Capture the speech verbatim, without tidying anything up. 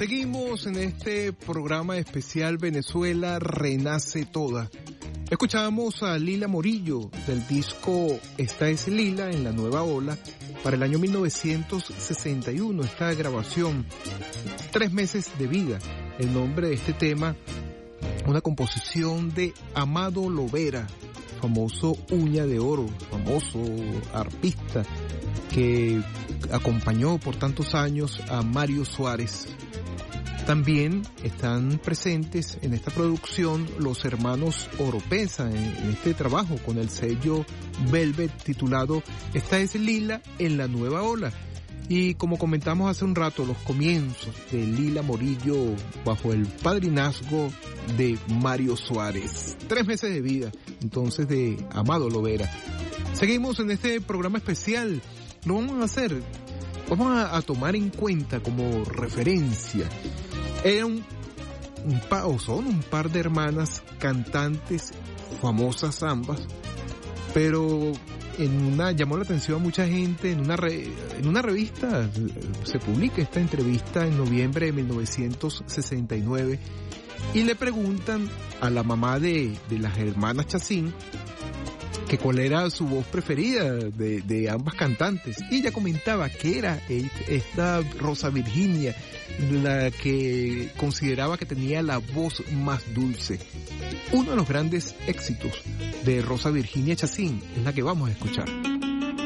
Seguimos en este programa especial Venezuela Renace Toda. Escuchábamos a Lila Morillo del disco Esta es Lila en la nueva ola para el año mil novecientos sesenta y uno. Esta grabación, Tres meses de vida, el nombre de este tema, una composición de Amado Lovera, famoso uña de oro, famoso arpista que acompañó por tantos años a Mario Suárez. También están presentes en esta producción los hermanos Oropesa en, en este trabajo con el sello Velvet titulado Esta es Lila en la nueva ola. Y como comentamos hace un rato, los comienzos de Lila Morillo bajo el padrinazgo de Mario Suárez. Tres meses de vida, entonces, de Amado Lovera. Seguimos en este programa especial. Lo vamos a hacer, vamos a, a tomar en cuenta como referencia. Era un, un pa, o son un par de hermanas cantantes famosas ambas, pero en una llamó la atención a mucha gente. En una re, en una revista se publica esta entrevista en noviembre de mil novecientos sesenta y nueve y le preguntan a la mamá de, de las hermanas Chacín que cuál era su voz preferida de, de ambas cantantes, y ella comentaba que era esta Rosa Virginia la que consideraba que tenía la voz más dulce. Uno de los grandes éxitos de Rosa Virginia Chacín es la que vamos a escuchar.